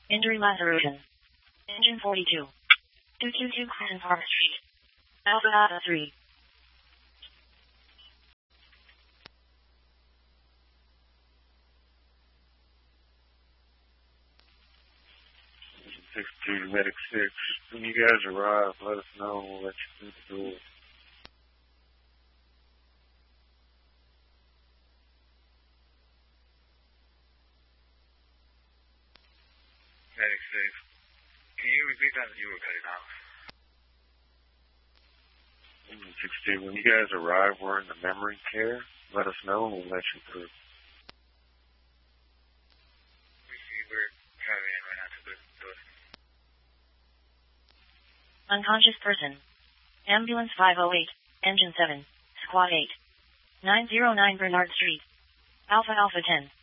Injury Laceration. Engine 42. 222 Clinton Park Street. Alpha Alpha 3. Medic 6. When you guys arrive, let us know. We'll let you through the door. Medic 6. Can you repeat that? You were cutting off. 16. When you guys arrive, we're in the memory care. Let us know and we'll let you through. We're driving in right now to the door. Unconscious person. Ambulance 508, Engine 7, Squad 8. 909 Bernard Street. Alpha Alpha 10.